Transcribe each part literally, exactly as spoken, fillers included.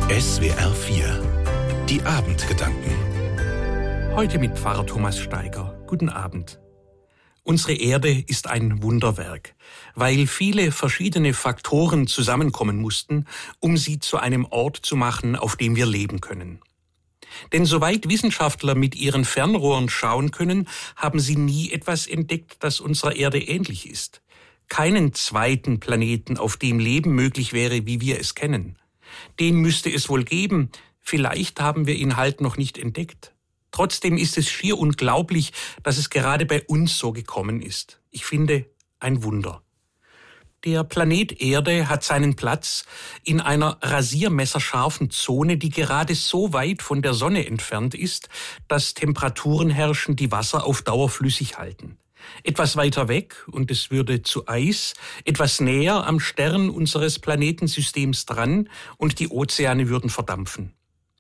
S W R vier. Die Abendgedanken. Heute mit Pfarrer Thomas Steiger. Guten Abend. Unsere Erde ist ein Wunderwerk, weil viele verschiedene Faktoren zusammenkommen mussten, um sie zu einem Ort zu machen, auf dem wir leben können. Denn soweit Wissenschaftler mit ihren Fernrohren schauen können, haben sie nie etwas entdeckt, das unserer Erde ähnlich ist. Keinen zweiten Planeten, auf dem Leben möglich wäre, wie wir es kennen. Den müsste es wohl geben, vielleicht haben wir ihn halt noch nicht entdeckt. Trotzdem ist es schier unglaublich, dass es gerade bei uns so gekommen ist. Ich finde, ein Wunder. Der Planet Erde hat seinen Platz in einer rasiermesserscharfen Zone, die gerade so weit von der Sonne entfernt ist, dass Temperaturen herrschen, die Wasser auf Dauer flüssig halten. Etwas weiter weg, und es würde zu Eis, etwas näher am Stern unseres Planetensystems dran, und die Ozeane würden verdampfen.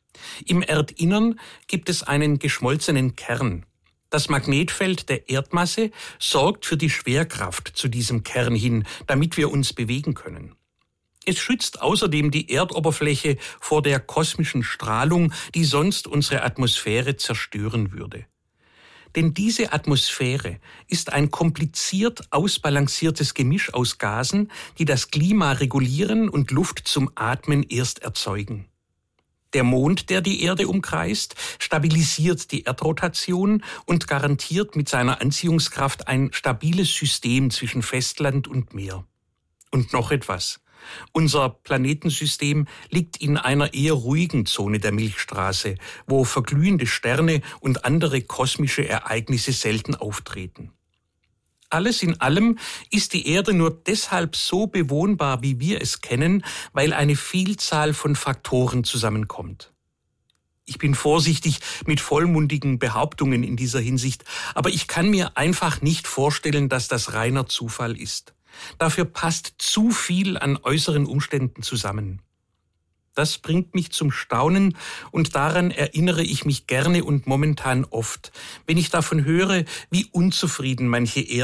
Im Erdinnern gibt es einen geschmolzenen Kern. Das Magnetfeld der Erdmasse sorgt für die Schwerkraft zu diesem Kern hin, damit wir uns bewegen können. Es schützt außerdem die Erdoberfläche vor der kosmischen Strahlung, die sonst unsere Atmosphäre zerstören würde. Denn diese Atmosphäre ist ein kompliziert ausbalanciertes Gemisch aus Gasen, die das Klima regulieren und Luft zum Atmen erst erzeugen. Der Mond, der die Erde umkreist, stabilisiert die Erdrotation und garantiert mit seiner Anziehungskraft ein stabiles System zwischen Festland und Meer. Und noch etwas. Unser Planetensystem liegt in einer eher ruhigen Zone der Milchstraße, wo verglühende Sterne und andere kosmische Ereignisse selten auftreten. Alles in allem ist die Erde nur deshalb so bewohnbar, wie wir es kennen, weil eine Vielzahl von Faktoren zusammenkommt. Ich bin vorsichtig mit vollmundigen Behauptungen in dieser Hinsicht, aber ich kann mir einfach nicht vorstellen, dass das reiner Zufall ist. Dafür passt zu viel an äußeren Umständen zusammen. Das bringt mich zum Staunen und daran erinnere ich mich gerne und momentan oft, wenn ich davon höre, wie unzufrieden manche